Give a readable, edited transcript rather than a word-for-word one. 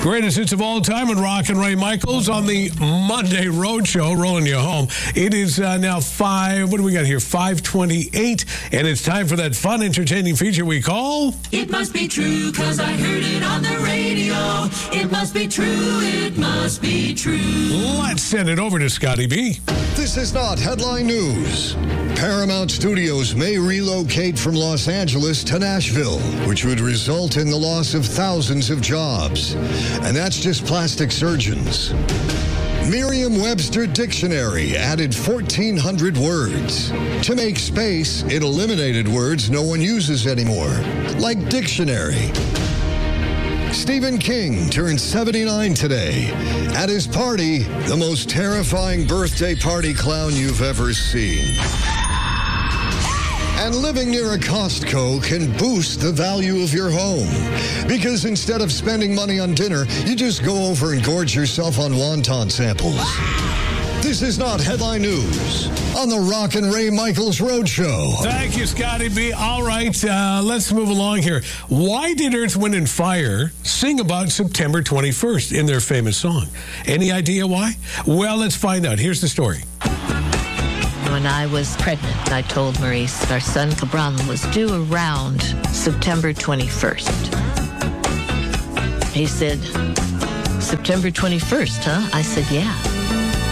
Greatest hits of all time with Rock and Ray Michaels on the Monday Road Show, rolling you home. It is now 5:28, and it's time for that fun, entertaining feature we call... It must be true, 'cause I heard it on the radio. It must be true, it must be true. Let's send it over to Scotty B. This is not headline news. Paramount Studios may relocate from Los Angeles to Nashville, which would result in the loss of thousands of jobs. And that's just plastic surgeons. Merriam-Webster Dictionary added 1,400 words. To make space, it eliminated words no one uses anymore, like dictionary. Stephen King turned 79 today. At his party, the most terrifying birthday party clown you've ever seen. And living near a Costco can boost the value of your home. Because instead of spending money on dinner, you just go over and gorge yourself on wonton samples. This is not headline news on the Rock and Ray Michaels Road Show. Thank you, Scotty B. All right, let's move along here. Why did Earth, Wind, and Fire sing about September 21st in their famous song? Any idea why? Well, let's find out. Here's the story. When I was pregnant, I told Maurice our son Cabral was due around September 21st. He said, September 21st, huh? I said, yeah.